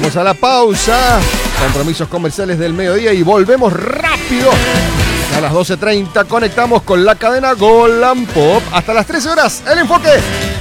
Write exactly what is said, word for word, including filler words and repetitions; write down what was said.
Vamos a la pausa. Compromisos comerciales del mediodía y volvemos rápido. A las doce treinta conectamos con la cadena Golan Pop. Hasta las trece horas, el enfoque.